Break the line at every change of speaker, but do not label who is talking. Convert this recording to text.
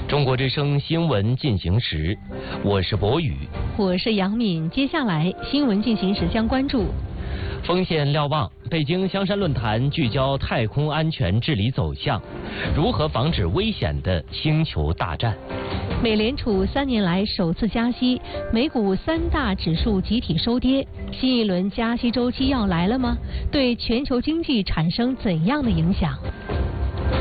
中国之声新闻进行时，我是博宇，
我是杨敏。接下来新闻进行时将关注：
锋线瞭望，北京香山论坛聚焦太空安全治理走向，如何防止危险的星球大战。
美联储3年来首次加息，美股3大指数集体收跌，新一轮加息周期要来了吗？对全球经济产生怎样的影响？